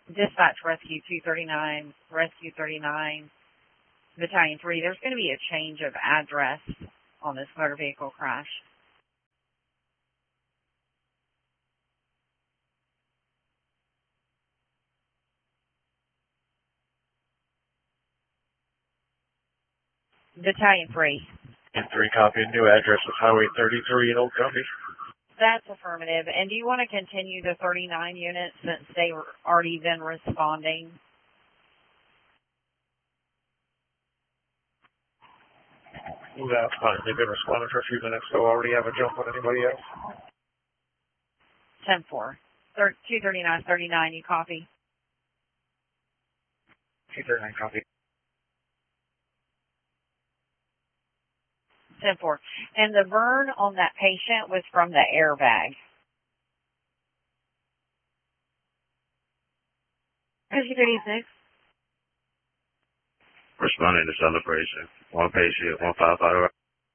Dispatch Rescue 239, Rescue 39, Battalion 3. There's going to be a change of address on this motor vehicle crash. Battalion 3. And 3 copy, new address is Highway 33 in Old County. That's affirmative. And do you want to continue the 39 units since they've already been responding? That's fine. They've been responding for a few minutes, so already have a jump on anybody else. 10-4. 239, 39, you copy? 239 copy. 10-4. And the burn on that patient was from the airbag. 236. Responding to celebration. 1 patient, 1 firefighter.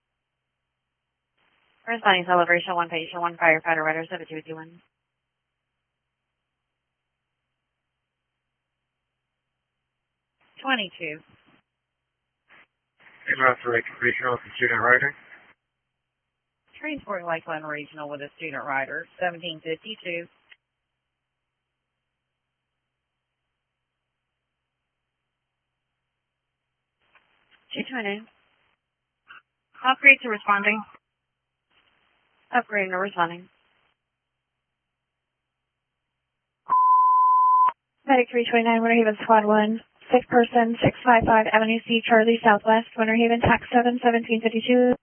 Responding celebration, 1 patient, 1 firefighter, rider 7221. $22. Transport Regional with the student rider. Transport Lakeland Regional with a student rider, 1752. Upgrade to responding. Upgrade to responding. Medic 329, Winter Haven Squad 1. 6 person, 655 Avenue C, Charlie Southwest, Winter Haven, tax 7, 1752.